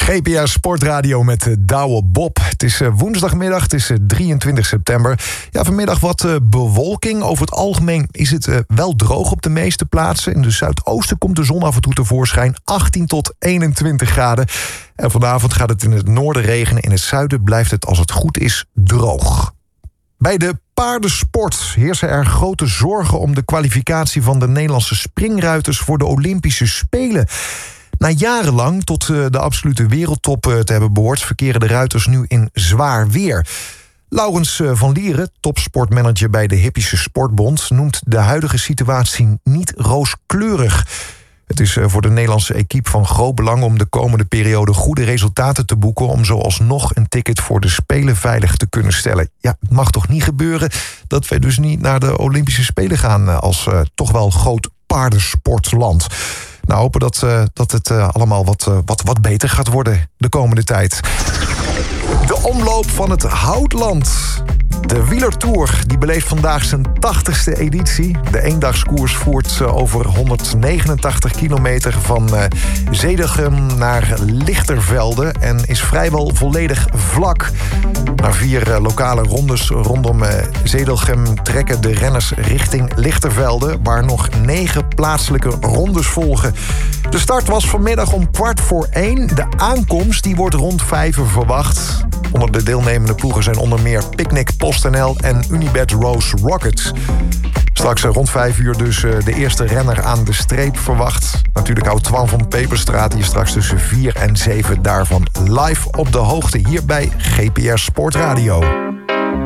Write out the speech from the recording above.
GPR Sportradio met Douwe Bob. Het is woensdagmiddag, het is 23 september. Ja, vanmiddag wat bewolking. Over het algemeen is het wel droog op de meeste plaatsen. In de zuidoosten komt de zon af en toe tevoorschijn. 18 tot 21 graden. En vanavond gaat het in het noorden regenen. In het zuiden blijft het, als het goed is, droog. Bij de paardensport heersen er grote zorgen om de kwalificatie van de Nederlandse springruiters voor de Olympische Spelen. Na jarenlang tot de absolute wereldtop te hebben behoord, verkeren de ruiters nu in zwaar weer. Laurens van Lieren, topsportmanager bij de Hippische Sportbond, noemt de huidige situatie niet rooskleurig. Het is voor de Nederlandse equipe van groot belang om de komende periode goede resultaten te boeken, om zo alsnog een ticket voor de Spelen veilig te kunnen stellen. Ja, het mag toch niet gebeuren dat wij dus niet naar de Olympische Spelen gaan als toch wel groot paardensportland. Nou, hopen dat het allemaal wat beter gaat worden de komende tijd. De omloop van het Houtland. De Wielertour die beleeft vandaag zijn 80ste editie. De eendagskoers voert over 189 kilometer van Zedegem naar Lichtervelde en is vrijwel volledig vlak. Na 4 lokale rondes rondom Zedegem trekken de renners richting Lichtervelde, waar nog 9 plaatselijke rondes volgen. De start was vanmiddag om 1:15. De aankomst die wordt rond 5 verwacht. Onder de deelnemende ploegen zijn onder meer Picnic PostNL en Unibet Rose Rockets. Straks rond 5 uur dus de eerste renner aan de streep verwacht. Natuurlijk houdt Twan van Peperstraat hier straks tussen 4 en 7 daarvan live op de hoogte hier bij GPR Sportradio.